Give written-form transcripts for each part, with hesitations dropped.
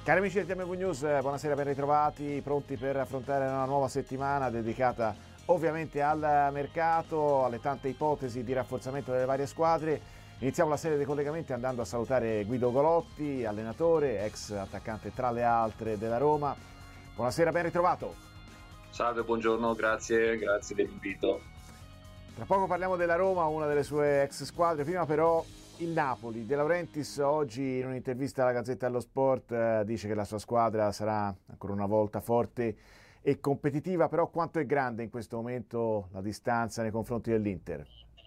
Cari amici del TMV News, buonasera, ben ritrovati, pronti per affrontare una nuova settimana dedicata ovviamente al mercato, alle tante ipotesi di rafforzamento delle varie squadre. Iniziamo la serie dei collegamenti andando a salutare Guido Golotti, allenatore, ex attaccante tra le altre della Roma. Buonasera, ben ritrovato. Salve, buongiorno, grazie dell'invito. Tra poco parliamo della Roma, una delle sue ex squadre, prima però il Napoli. De Laurentiis oggi in un'intervista alla Gazzetta dello Sport dice che la sua squadra sarà ancora una volta forte e competitiva, però quanto è grande in questo momento la distanza nei confronti dell'Inter?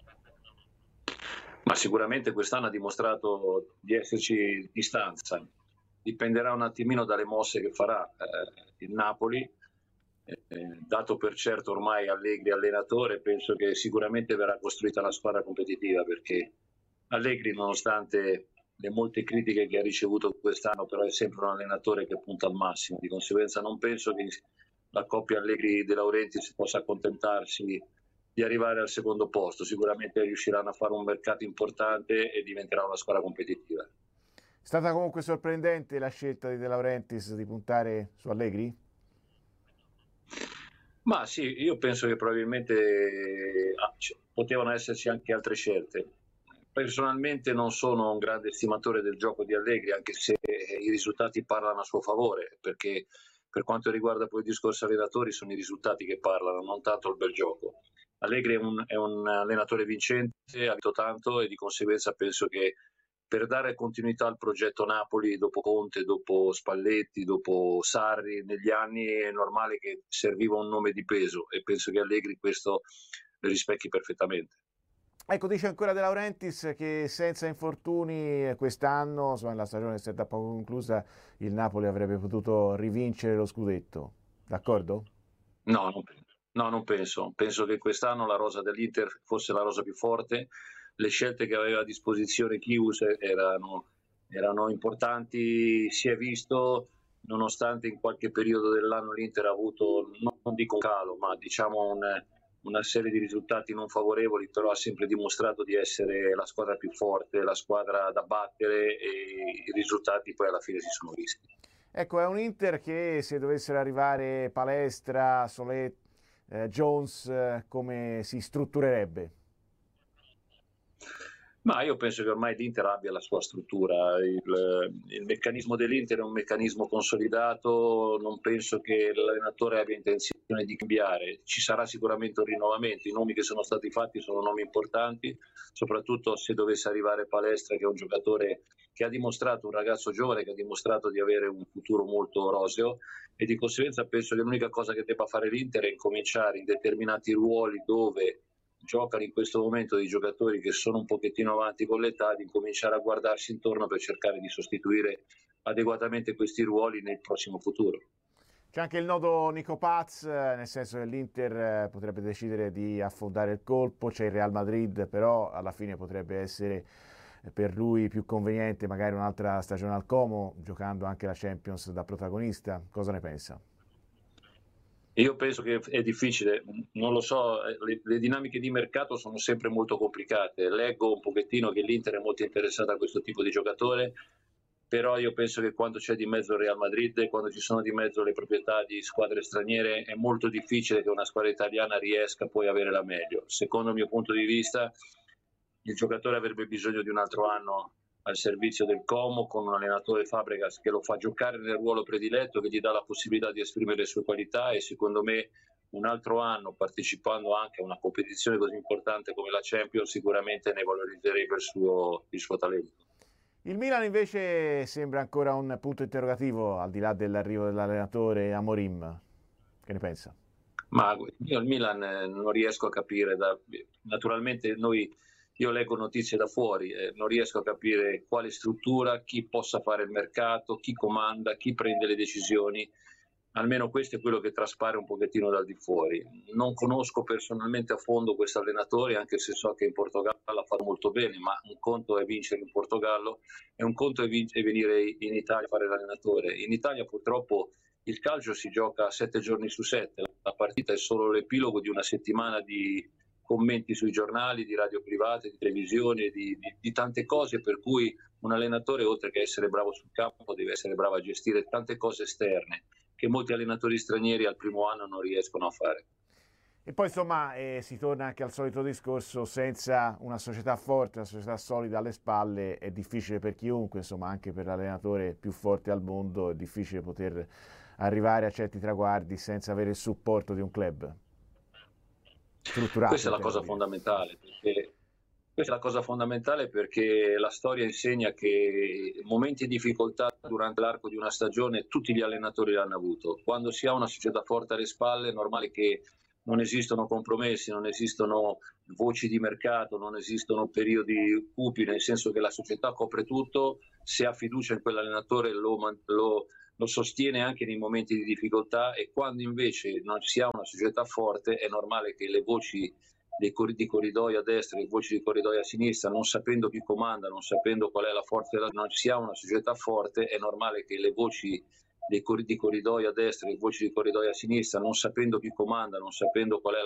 Ma sicuramente quest'anno ha dimostrato di esserci distanza, dipenderà un attimino dalle mosse che farà il Napoli. Dato per certo ormai Allegri allenatore, penso che sicuramente verrà costruita la squadra competitiva, perché Allegri, nonostante le molte critiche che ha ricevuto quest'anno, però è sempre un allenatore che punta al massimo, di conseguenza non penso che la coppia Allegri-De Laurentiis possa accontentarsi di arrivare al secondo posto. Sicuramente riusciranno a fare un mercato importante e diventerà una squadra competitiva. È stata comunque sorprendente la scelta di De Laurentiis di puntare su Allegri? Ma sì, io penso che probabilmente potevano esserci anche altre scelte. Personalmente non sono un grande estimatore del gioco di Allegri, anche se i risultati parlano a suo favore, perché per quanto riguarda poi il discorso allenatori sono i risultati che parlano, non tanto il bel gioco. Allegri è un allenatore vincente, ha vinto tanto e di conseguenza penso che per dare continuità al progetto Napoli dopo Conte, dopo Spalletti, dopo Sarri negli anni è normale che serviva un nome di peso e penso che Allegri questo lo rispecchi perfettamente. Ecco, dice ancora De Laurentiis che senza infortuni quest'anno, insomma, la stagione è stata poco conclusa, il Napoli avrebbe potuto rivincere lo scudetto. D'accordo? No, non penso. Penso che quest'anno la rosa dell'Inter fosse la rosa più forte. Le scelte che aveva a disposizione Chius erano importanti. Si è visto, nonostante in qualche periodo dell'anno l'Inter ha avuto, non dico un calo, ma diciamo una serie di risultati non favorevoli, però ha sempre dimostrato di essere la squadra più forte, la squadra da battere e i risultati poi alla fine si sono visti. Ecco, è un Inter che se dovessero arrivare Palestra, Solé, Jones, come si strutturerebbe? Ma io penso che ormai l'Inter abbia la sua struttura, il meccanismo dell'Inter è un meccanismo consolidato, non penso che l'allenatore abbia intenzione di cambiare, ci sarà sicuramente un rinnovamento, i nomi che sono stati fatti sono nomi importanti, soprattutto se dovesse arrivare Palestra, che è un giocatore che ha dimostrato, un ragazzo giovane che ha dimostrato di avere un futuro molto roseo, e di conseguenza penso che l'unica cosa che debba fare l'Inter è incominciare in determinati ruoli dove giocano in questo momento dei giocatori che sono un pochettino avanti con l'età, di cominciare a guardarsi intorno per cercare di sostituire adeguatamente questi ruoli nel prossimo futuro. C'è anche il nodo Nico Paz, nel senso che l'Inter potrebbe decidere di affondare il colpo, c'è il Real Madrid, però alla fine potrebbe essere per lui più conveniente magari un'altra stagione al Como, giocando anche la Champions da protagonista. Cosa ne pensa? Io penso che è difficile, non lo so, le dinamiche di mercato sono sempre molto complicate. Leggo un pochettino che l'Inter è molto interessata a questo tipo di giocatore, però io penso che quando c'è di mezzo il Real Madrid, quando ci sono di mezzo le proprietà di squadre straniere, è molto difficile che una squadra italiana riesca poi a avere la meglio. Secondo il mio punto di vista, il giocatore avrebbe bisogno di un altro anno al servizio del Como con un allenatore Fabregas che lo fa giocare nel ruolo prediletto, che gli dà la possibilità di esprimere le sue qualità, e secondo me un altro anno partecipando anche a una competizione così importante come la Champions sicuramente ne valorizzerebbe il suo talento. Il Milan invece sembra ancora un punto interrogativo al di là dell'arrivo dell'allenatore Amorim. Che ne pensa? Ma io il Milan non riesco a capire, naturalmente io leggo notizie da fuori, non riesco a capire quale struttura, chi possa fare il mercato, chi comanda, chi prende le decisioni, almeno questo è quello che traspare un pochettino dal di fuori. Non conosco personalmente a fondo questo allenatore, anche se so che in Portogallo ha fatto molto bene, ma un conto è vincere in Portogallo e un conto è venire in Italia a fare l'allenatore. In Italia purtroppo il calcio si gioca 7 giorni su 7, la partita è solo l'epilogo di una settimana di commenti sui giornali, di radio private, di televisione, di tante cose, per cui un allenatore, oltre che essere bravo sul campo, deve essere bravo a gestire tante cose esterne che molti allenatori stranieri al primo anno non riescono a fare. E poi insomma si torna anche al solito discorso: senza una società forte, una società solida alle spalle è difficile per chiunque, insomma anche per l'allenatore più forte al mondo è difficile poter arrivare a certi traguardi senza avere il supporto di un club strutturato. Questa è la cosa fondamentale, questa è la cosa fondamentale perché la storia insegna che momenti di difficoltà durante l'arco di una stagione tutti gli allenatori l'hanno avuto. Quando si ha una società forte alle spalle è normale che non esistono compromessi, non esistono voci di mercato, non esistono periodi cupi, nel senso che la società copre tutto, se ha fiducia in quell'allenatore lo sostiene anche nei momenti di difficoltà, e quando invece non si ha una società forte è normale che le voci di corridoio a destra e le voci di corridoio a sinistra, non sapendo chi comanda, non sapendo qual è la forza non si ha una società forte, è normale che le voci di corridoio a destra e le voci di corridoio a sinistra, non sapendo chi comanda, non sapendo qual è